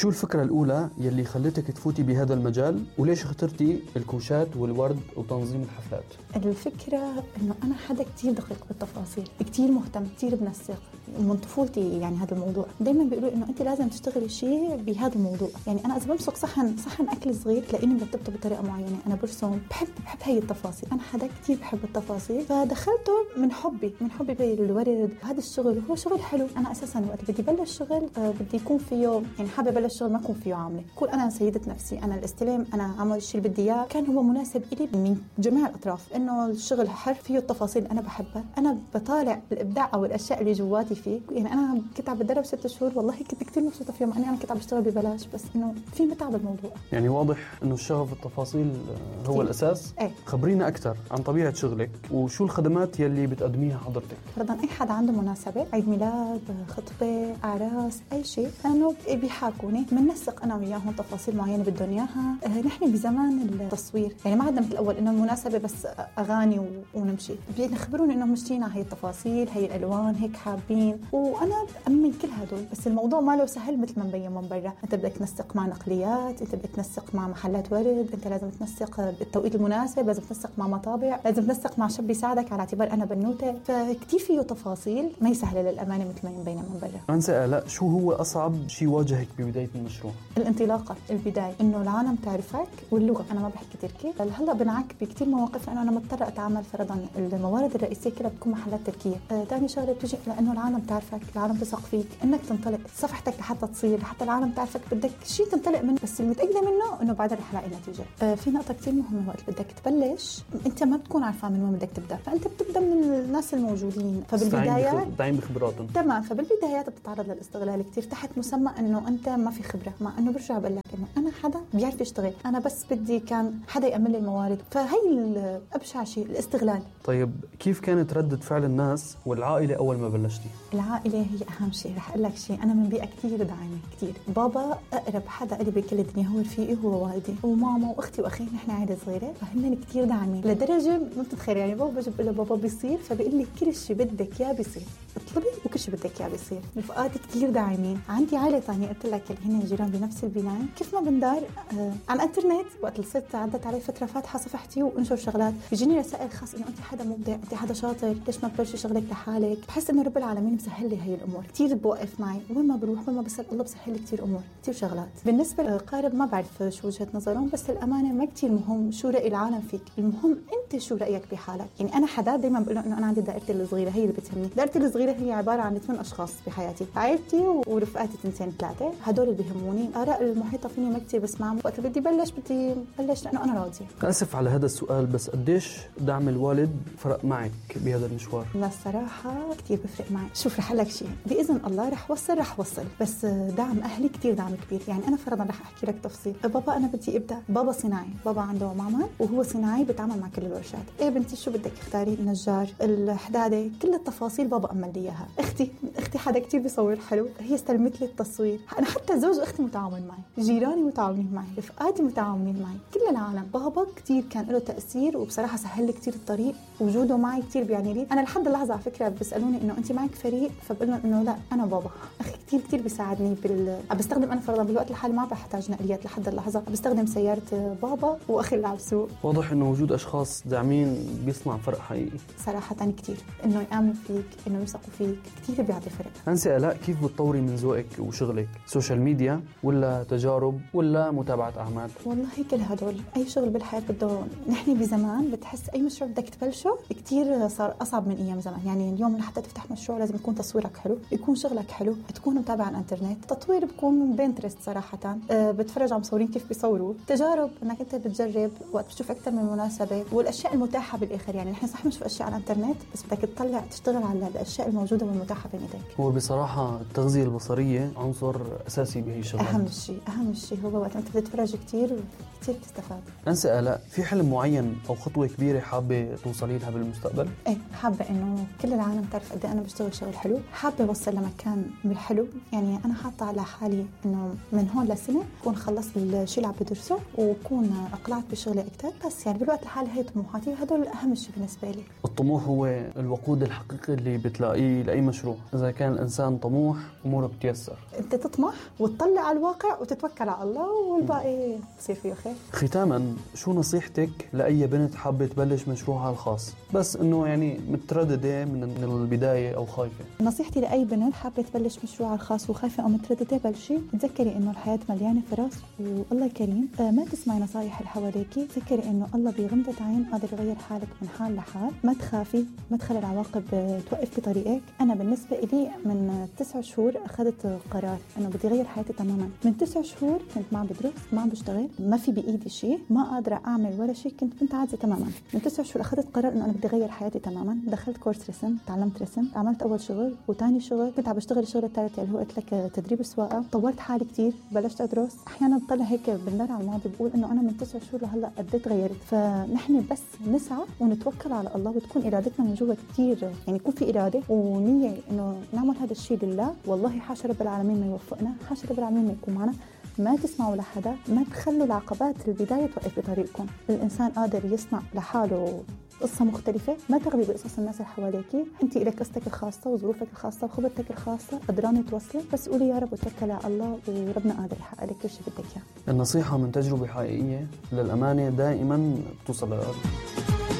شو الفكرة الأولى يلي خلتك تفوتي بهذا المجال، وليش اخترتي الكوشات والورد وتنظيم الحفلات؟ الفكرة إنه أنا حدا كتير دقيق بالتفاصيل، كتير مهتم، كتير بنسق من طفولتي. يعني هذا الموضوع دايما بيقولوا إنه أنت لازم تشتغلي شيء بهذا الموضوع. يعني أنا إذا بمسك صحن أكل صغير تلاقيني مرتبته بطريقة معينة. أنا برسم، بحب هاي التفاصيل. أنا حدا كتير بحب التفاصيل، فدخلته من حبي بالورد. وهذا الشغل هو شغل حلو. أنا أساسا وقت بدي بلش شغل بدي يكون فيه، يعني حابة بلش شغل ما أكون فيه عاملة، كون أنا سيدة نفسي، أنا الاستلام، أنا أعمل الشيء اللي بدي إياه. كان هو مناسب إلي من جميع الأطراف، إنه الشغل حر فيه التفاصيل أنا بحبها. أنا بطالع الإبداع أو الأشياء اللي جواتي فيه. يعني أنا كنت عم بتدرب 6 شهور، والله كنت كتير مبسوطة فيهم. أنا كنت عم بشتغل ببلاش، بس إنه في متعة بالموضوع. يعني واضح إنه الشغف التفاصيل هو الأساس. إيه. خبرينا أكثر عن طبيعة شغلك وشو الخدمات يلي بتقدميها حضرتك. فرضاً أي حدا عنده مناسبة، عيد ميلاد، خطبة، أعراس، أي شيء، لأنه بيحاكوني بننسق أنا وياهم تفاصيل معينة بدهم إياها. نحن بزمان التصوير، يعني ما عندنا مثل الأول إنه المناسبة بس أغاني ونمشي. بيخبروني إنه مشتينا هاي التفاصيل، هاي الألوان، هيك حابين، وأنا أمن كل هدول. بس الموضوع ما له سهل مثل ما مبين من برا. أنت بدك تنسق مع نقليات، أنت بدك تنسق مع محلات ورد، أنت لازم تنسق بالتوقيت المناسب، لازم تنسق مع مطابع، لازم تنسق مع شاب يساعدك على اعتبار أنا بنوتة. فكتير فيه تفاصيل ما يسهل للأمانة مثل ما يبين من برا. أنسة آلاء، شو هو أصعب شيء واجهك ببداية المشروع؟ الانطلاقة، البداية، إنه العالم تعرفك، واللغة. أنا ما بحكي تركي، هلا بنعك بكتير مواقف لأنه أنا مضطرة أتعامل. فرضاً الموارد الرئيسية كلها بتكون محلات تركية. تاني شغلة بتجي لأنه العالم تعرفك، العالم تثق فيك، إنك تنطلق صفحتك لحتى تصير، لحتى العالم تعرفك. بدك شيء تنطلق منه، بس المتأكدة منه إنه بعدها رح لاقي نتيجة. في نقطة كتير مهمة، وقت بدك تبلش أنت ما بتكون عارفة من وين بدك تبدأ، فأنت بتبدأ من الناس الموجودين. فبالبدايات داعين بخبراتهم. تمام. فبالبدايات بتتعرض للاستغلال كتير تحت مسمى إنه أنت ما في خبرة، مع إنه برجع بقول لك إنه أنا حدا بيعرف يشتغل، أنا بس بدي كان حدا يأمن لي الموارد. فهي أبشع شيء، الاستغلال. طيب كيف كانت ردة فعل الناس والعائلة أول ما بلشتي؟ العائلة هي أهم شيء. رح أقول لك شيء، أنا من بيئة كتير داعمة كتير. بابا أقرب حدا إلي بكل الدنيا، هو رفيقي، هو والدي وماما وأختي وأخي. نحن عائلة صغيرة، فهن كتير داعمين لدرجة ما بتتخيل. يعني بابا بجيب له بابا بيصير، فبيقول لي كل شيء بدك إياه بيصير، اطلبي وكل شيء بدك إياه بيصير. رفقاتي كتير داعمين. عندي عائلة تانية قلت لك اللي هن جيران بنفس البناية. كيف ما بندار على الانترنت، وقت الصيت عدت علي فترة فاتحة صفحتي وانشر شغلات، بيجيني رسائل خاص انه انت حدا مبدع، انت حدا شاطر، ليش ما تبلشي شغلك لحالك. بحس انه رب العالمين مسهل لي هي الامور. كتير بوقف معي وين ما بروح، وين ما بسال الله بسهل لي كتير امور، كتير شغلات. بالنسبة للقارب ما بعرف شو وجهة نظرهم، بس الامانة ما كتير مهم شو رأي العالم فيك، المهم انت شو رأيك بحالك. يعني انا حدا دايما بقول انه انا عندي دائرتي الصغيرة، هي اللي بتهمني. دائرتي الصغيرة هي عبارة عن 8 اشخاص بحياتي، عائلتي ورفقاتي 2 3، هدول اللي بيهموني. آراء المحيطة فيني ما كتير بسمعهم. وقت بدي بلش لأنه أنا راضية. أسف على هذا السؤال، بس قديش دعم الوالد فرق معك بهذا المشوار؟ لا الصراحة كتير بفرق معي. شوف رح أقول لك شيء، بإذن الله رح وصل، بس دعم أهلي كتير دعم كبير. يعني أنا فرضا رح أحكي لك تفصيل. بابا أنا بدي أبدأ، بابا صناعي، بابا عنده معمل وهو صناعي بيتعامل مع كل الورشات. إيه بنتي شو بدك اختاري، النجار، الحدادة، كل التفاصيل بابا أمن لي إياها. أختي حدا كتير بيصور حلو، هي استلمت لي التصوير. أنا حتى زوج أختي متعاون معي، جيراني متعاونين معي، رفقاتي متعاونين معي، كل العالم. بابا كتير كان له تأثير، وبصراحة سهل لي كتير الطريق. وجوده معي كتير بيعني لي. أنا لحد اللحظة على فكرة بيسألوني إنه أنت معك فريق، فبقول لهم إنه لا، أنا بابا. أخي كتير بيساعدني بستخدم. أنا فرضا بالوقت الحالي ما بحتاج نقليات لحد اللحظة، بستخدم سيارة بابا وأخي اللي على السوق. واضح إنه وجود أشخاص داعمين بيصنع فرق حقيقي. صراحة كتير، إنه يآمنوا فيك، إنه يثقوا فيك، كتير بيعطي فرق. أنسة آلاء، كيف بتطوري من ذوقك وشغلك؟ سوشيال ميديا ولا تجارب ولا متابعة أعمال؟ والله كل هدول. أي شغل بالحياة بده. نحن بزمان بتحس أي مشروع بدك تبلشه كتير صار أصعب من أيام زمان. يعني اليوم لحتى تفتح مشروع لازم يكون تصويرك حلو، يكون شغلك حلو، تكون متابع على الانترنت. تطوير بكون من بنترست صراحة، بتفرج على مصورين كيف بيصوروا. تجارب انك انت بتجرب وقت بتشوف اكثر من مناسبة، والاشياء المتاحة بالاخر. يعني نحن صح بنشوف اشياء على الانترنت، بس بدك تطلع تشتغل على الاشياء الموجودة والمتاحة بين ايديك. هو بصراحة التغذية البصرية عنصر اساسي بهي الشغلات. اهم شيء هو وقت انت بتتفرج كتير تستفاد. أنسة آلاء، في حلم معين او خطوة كبيرة حابة توصلي لها بالمستقبل؟ ايه، حابة انه كل العالم تعرف قد ايه انا بشتغل شغل حلو. حابة اوصل لمكان بالحلو. يعني انا حاطة على حالي انه من هون لسنة اكون خلصت الشيء اللي عم بدرسه، وكون اقلعت بشغلي اكثر. بس يعني بالوقت الحالي هي طموحاتي، وهدول اهم شيء بالنسبة لي. الطموح هو الوقود الحقيقي اللي بتلاقيه لاي مشروع. اذا كان الانسان طموح اموره بتيسر. انت تطمح وتطلع على الواقع وتتوكل على الله والباقي بصير فيه خير. ختاما، شو نصيحتك لأي بنت حابة تبلش مشروعها الخاص بس إنه يعني مترددة من البداية أو خايفة؟ نصيحتي لأي بنت حابة تبلش مشروعها الخاص وخايفة أو مترددة، بلشي. تذكري إنه الحياة مليانة فرص والله كريم. ما تسمعي نصايح اللي حواليكي. تذكري إنه الله بغمضة عين قادر يغير حالك من حال لحال. ما تخافي، ما تخلي العواقب توقف بطريقك. أنا بالنسبة إلي من 9 شهور أخذت قرار إنه بدي أغير حياتي تماما. من 9 شهور كنت ما عم بدرس، ما عم بشتغل، ما في بإيدي شيء، ما قادرة أعمل ولا شيء، كنت عاجزة تماما. من 9 شهور أخذت قرار إنه أنا بدي أغير حياتي تماما. دخلت كورس رسم، تعلمت رسم، عملت أول شغل وتاني شغل، كنت عم بشتغل الشغل الثالث اللي هو قلت لك تدريب السواقة. طورت حالي كتير، بلشت أدرس. أحيانا بطلع هيك بندر على الماضي بقول إنه أنا من 9 شهور لهلا قد ايه تغيرت. فنحن بس نسعى ونتوكل على الله وتكون إرادتنا من جوا كتير، يعني يكون في إرادة ونية إنه نعمل هذا الشيء لله. والله حاشا رب العالمين ما يوفقنا، حاشا رب العالمين ما يكون معنا. ما تسمعوا لحدا، ما تخلوا العقبات البداية توقف بطريقكم. الإنسان قادر يصنع لحاله قصة مختلفة. ما تغلي بقصص الناس اللي حواليكي. انت لك قصتك الخاصة وظروفك الخاصة وخبرتك الخاصة، قدرانة توصلي. بس قولي يا رب وتوكلي على الله وربنا قادر يحقق لك كل شيء بدك اياه. النصيحة من تجربة حقيقية للأمانة دائما بتوصل للقلب.